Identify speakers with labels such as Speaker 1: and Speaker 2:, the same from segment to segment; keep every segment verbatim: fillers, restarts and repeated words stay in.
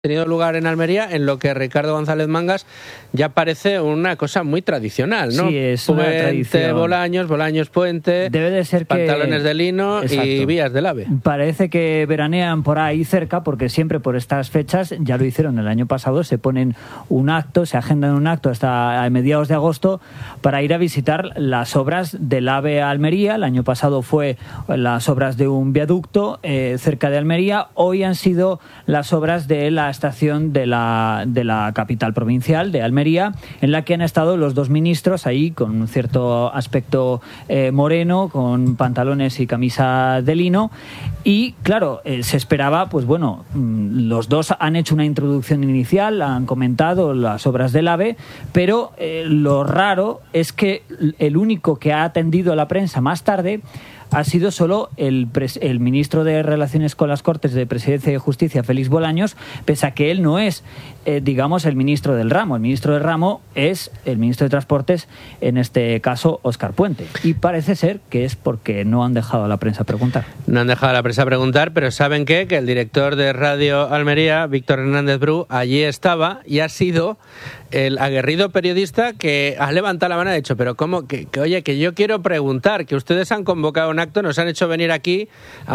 Speaker 1: tenido lugar en Almería, en lo que Ricardo González Mangas ya parece una cosa muy tradicional, ¿no?
Speaker 2: Sí, es
Speaker 1: Puente,
Speaker 2: una tradición.
Speaker 1: Bolaños, Bolaños Puente,
Speaker 2: debe de ser
Speaker 1: pantalones
Speaker 2: que...
Speaker 1: de lino
Speaker 2: Exacto.
Speaker 1: Y vías del AVE.
Speaker 2: Parece que veranean por ahí cerca, porque siempre por estas fechas, ya lo hicieron el año pasado, se ponen un acto, se agendan un acto hasta mediados de agosto para ir a visitar las obras del AVE a Almería. El año pasado fue las obras de un viaducto eh, cerca de Almería. Hoy han sido las obras de la estación de la, de la capital provincial de Almería, en la que han estado los dos ministros ahí con un cierto aspecto eh, moreno, con pantalones y camisa de lino. Y claro, eh, se esperaba, pues bueno, los dos han hecho una introducción inicial, han comentado las obras del AVE, pero eh, lo raro es que el único que ha atendido a la prensa más tarde ha sido solo el, pres el ministro de Relaciones con las Cortes de Presidencia y Justicia, Félix Bolaños, pese a que él no es, eh, digamos, el ministro del ramo. El ministro del ramo es el ministro de Transportes, en este caso, Óscar Puente. Y parece ser que es porque no han dejado a la prensa preguntar.
Speaker 1: No han dejado a la prensa preguntar, pero ¿saben qué? Que el director de Radio Almería, Víctor Hernández Bru, allí estaba y ha sido el aguerrido periodista que ha levantado la mano y ha dicho, pero ¿cómo? Que, que oye, que yo quiero preguntar, que ustedes han convocado un acto, nos han hecho venir aquí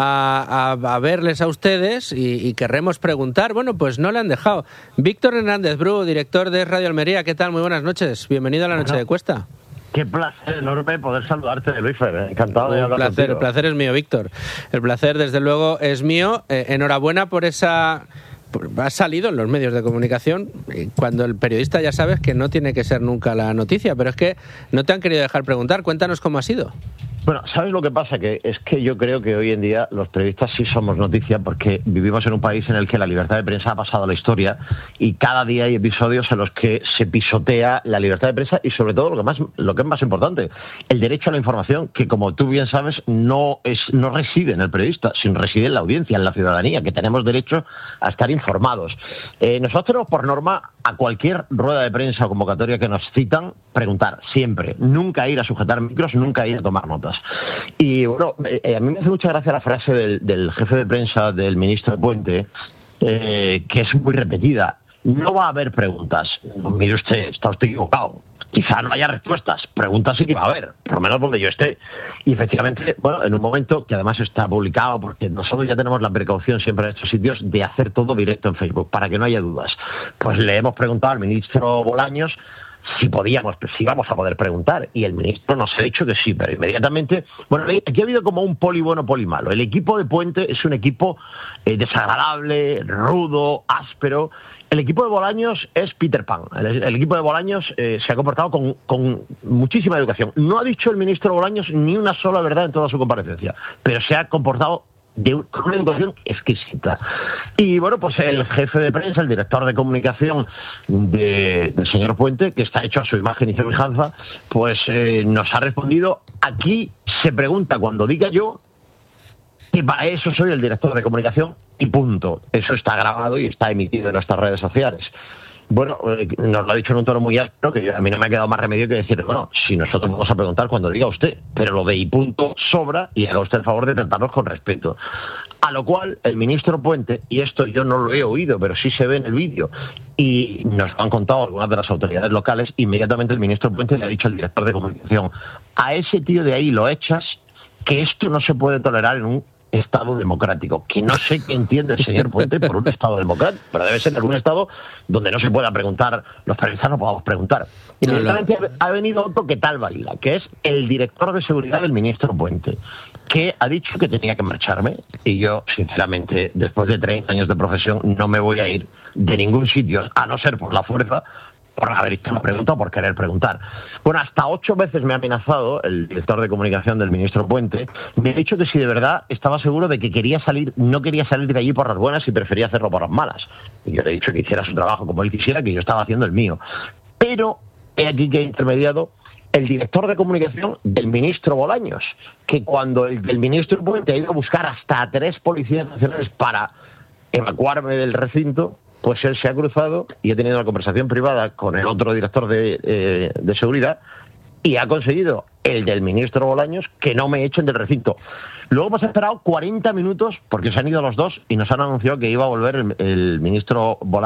Speaker 1: a, a, a verles a ustedes y, y querremos preguntar. Bueno, pues no le han dejado. Víctor Hernández Bru, director de Radio Almería, ¿qué tal? Muy buenas noches. Bienvenido a la Noche
Speaker 3: Bueno,
Speaker 1: de Cuesta.
Speaker 3: Qué placer enorme poder saludarte, Luisfer. Encantado de hablar
Speaker 1: placer,
Speaker 3: contigo.
Speaker 1: El placer es mío, Víctor. El placer, desde luego, es mío. Eh, enhorabuena por esa... Ha salido en los medios de comunicación cuando el periodista, ya sabes que no tiene que ser nunca la noticia, pero es que no te han querido dejar preguntar. Cuéntanos cómo ha sido.
Speaker 3: Bueno, ¿sabes lo que pasa? Que es que yo creo que hoy en día los periodistas sí somos noticia porque vivimos en un país en el que la libertad de prensa ha pasado a la historia y cada día hay episodios en los que se pisotea la libertad de prensa y sobre todo lo que más, lo que es más importante, el derecho a la información, que como tú bien sabes no es no reside en el periodista, sino reside en la audiencia, en la ciudadanía, que tenemos derecho a estar informados. Eh, nosotros tenemos por norma a cualquier rueda de prensa o convocatoria que nos citan preguntar, siempre, nunca ir a sujetar micros, nunca ir a tomar notas. Y bueno, eh, a mí me hace mucha gracia la frase del, del jefe de prensa del ministro Puente, eh, que es muy repetida. No va a haber preguntas. Mire usted, está usted equivocado. Quizá no haya respuestas. Preguntas sí que va a haber, por lo menos donde yo esté. Y efectivamente, bueno, en un momento que además está publicado, porque nosotros ya tenemos la precaución siempre en estos sitios de hacer todo directo en Facebook, para que no haya dudas. Pues le hemos preguntado al ministro Bolaños si podíamos, si íbamos a poder preguntar, y el ministro nos ha dicho que sí, pero inmediatamente, bueno, aquí ha habido como un poli bueno, poli malo. El equipo de Puente es un equipo eh, desagradable, rudo, áspero. El equipo de Bolaños es Peter Pan. El, el equipo de Bolaños eh, se ha comportado con, con muchísima educación. No ha dicho el ministro Bolaños ni una sola verdad en toda su comparecencia, pero se ha comportado de una educación exquisita. Y bueno, pues el jefe de prensa, el director de comunicación de, del señor Puente, que está hecho a su imagen y semejanza, pues eh, nos ha respondido: aquí se pregunta cuando diga yo, que para eso soy el director de comunicación y punto. Eso está grabado y está emitido en nuestras redes sociales. Bueno, eh, nos lo ha dicho en un tono muy alto, que yo, a mí no me ha quedado más remedio que decir, bueno, si nosotros vamos a preguntar cuando diga usted, pero lo de y punto sobra y haga usted el favor de tratarnos con respeto. A lo cual el ministro Puente, y esto yo no lo he oído, pero sí se ve en el vídeo, y nos lo han contado algunas de las autoridades locales, inmediatamente el ministro Puente le ha dicho al director de comunicación: a ese tío de ahí lo echas, que esto no se puede tolerar en un Estado democrático. Que no sé qué entiende el señor Puente por un Estado democrático, pero debe ser en algún Estado donde no se pueda preguntar, los periodistas no podamos preguntar. Inmediatamente ha venido otro que tal valida, que es el director de seguridad del ministro Puente, que ha dicho que tenía que marcharme, y yo, sinceramente, después de treinta años de profesión, no me voy a ir de ningún sitio, a no ser por la fuerza, por haber hecho una pregunta o por querer preguntar. Bueno, hasta ocho veces me ha amenazado el director de comunicación del ministro Puente. Me ha dicho que si de verdad estaba seguro de que quería salir, no quería salir de allí por las buenas y prefería hacerlo por las malas. Y yo le he dicho que hiciera su trabajo como él quisiera, que yo estaba haciendo el mío. Pero he aquí que he intermediado el director de comunicación del ministro Bolaños, que cuando el, el ministro Puente ha ido a buscar hasta a tres policías nacionales para evacuarme del recinto, pues él se ha cruzado y ha tenido una conversación privada con el otro director de, eh, de seguridad, y ha conseguido el del ministro Bolaños que no me echen del recinto. Luego hemos esperado cuarenta minutos porque se han ido los dos y nos han anunciado que iba a volver el, el ministro Bolaños